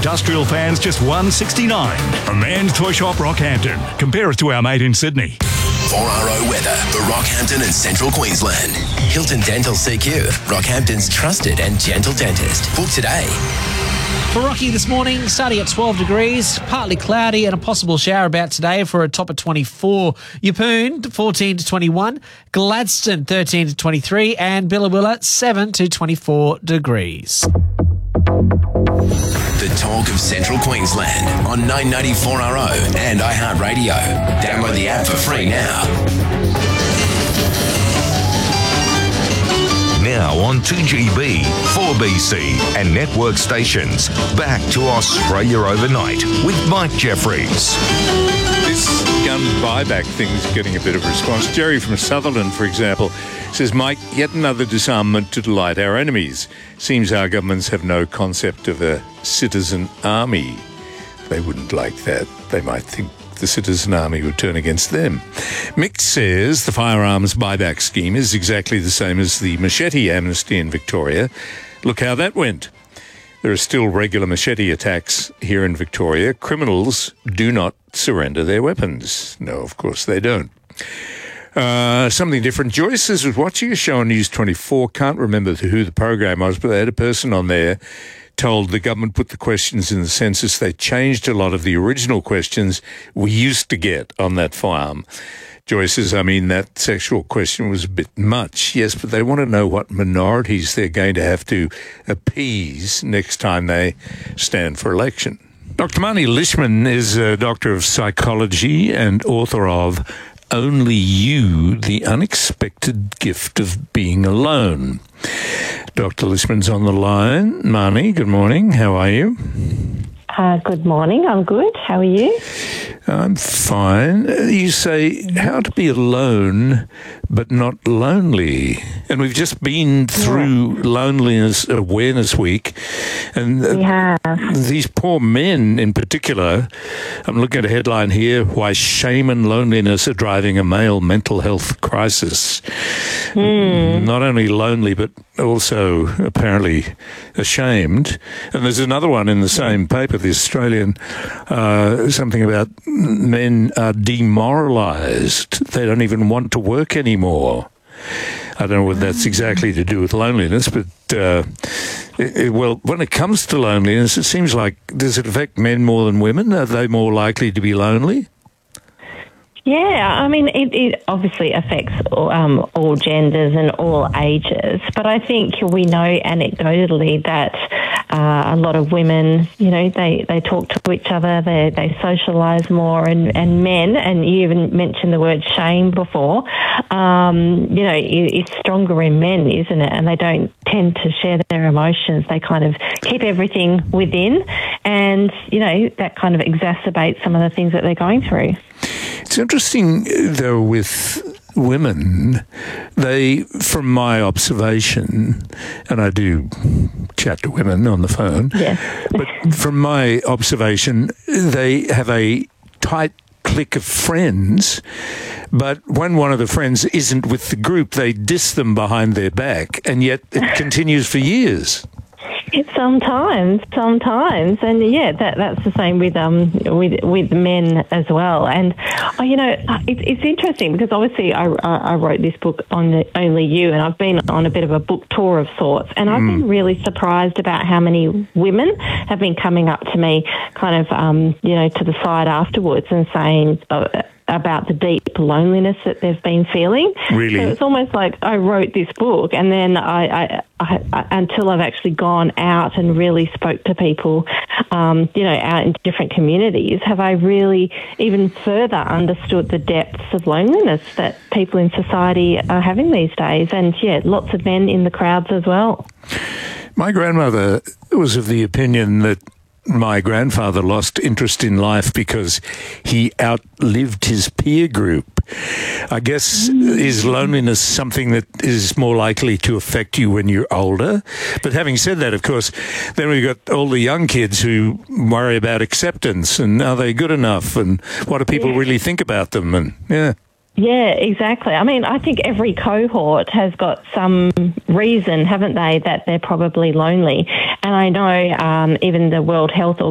industrial fans just $169. A man's toy shop, Rockhampton. Compare us to our mate in Sydney. 4RO weather for Rockhampton and Central Queensland. Hilton Dental CQ, Rockhampton's trusted and gentle dentist. Book today. For Rocky this morning, starting at 12 degrees, partly cloudy and a possible shower about today for a top of 24. Yeppoon, 14 to 21. Gladstone, 13 to 23. And Billawilla, 7 to 24 degrees. The talk of Central Queensland on 994RO and iHeartRadio. Download the app for free now. Now on 2GB, 4BC and network stations. Back to Australia Overnight with Mike Jeffries. This gun buyback thing's getting a bit of response. Jerry from Sutherland, for example, says, Mike, yet another disarmament to delight our enemies. Seems our governments have no concept of a citizen army. They wouldn't like that. They might think the citizen army would turn against them. Mick says the firearms buyback scheme is exactly the same as the machete amnesty in Victoria. Look how that went. There are still regular machete attacks here in Victoria. Criminals do not surrender their weapons. No, of course they don't. Something different. Joyce says, was watching a show on News 24. Can't remember who the program was, but they had a person on there told the government put the questions in the census. They changed a lot of the original questions we used to get on that farm. Joyce says, I mean, that sexual question was a bit much. Yes, but they want to know what minorities they're going to have to appease next time they stand for election. Dr. Marnie Lishman is a doctor of psychology and author of Only You, The Unexpected Gift of Being Alone. Dr. Lishman's on the line. Marnie, good morning. How are you? Good morning. I'm good. How are you? I'm fine. You say how to be alone but not lonely. And we've just been through Loneliness Awareness Week. And these poor men in particular, I'm looking at a headline here, why shame and loneliness are driving a male mental health crisis. Not only lonely, but also apparently ashamed. And there's another one in the same paper, the Australian, something about men are demoralised. They don't even want to work anymore. I don't know whether that's exactly to do with loneliness, but, well, when it comes to loneliness, it seems like, does it affect men more than women? Are they more likely to be lonely? Yeah, I mean, it obviously affects all genders and all ages, but I think we know anecdotally that a lot of women, you know, they talk to each other, they socialise more, and men, and you even mentioned the word shame before, you know, it's stronger in men, isn't it? And they don't tend to share their emotions. They kind of keep everything within, and, you know, that kind of exacerbates some of the things that they're going through. It's interesting, though, with women, they, from my observation, and I do chat to women on the phone, but from my observation, they have a tight clique of friends, but when one of the friends isn't with the group, they diss them behind their back, and yet it continues for years. Sometimes, and yeah, that's the same with men as well. And you know, it's interesting because obviously I wrote this book on Only You, and I've been on a bit of a book tour of sorts, and I've been really surprised about how many women have been coming up to me, kind of you know, to the side afterwards and saying about the deep loneliness that they've been feeling. Really? So it's almost like I wrote this book, and then I until I've actually gone out and really spoke to people, you know, out in different communities, have I really even further understood the depths of loneliness that people in society are having these days. And yeah, lots of men in the crowds as well. My grandmother was of the opinion that my grandfather lost interest in life because he outlived his peer group. I guess, is loneliness something that is more likely to affect you when you're older? But having said that, of course, then we've got all the young kids who worry about acceptance and are they good enough and what do people really think about them? And Yeah, exactly. I mean, I think every cohort has got some reason, haven't they, that they're probably lonely. And I know even the World Health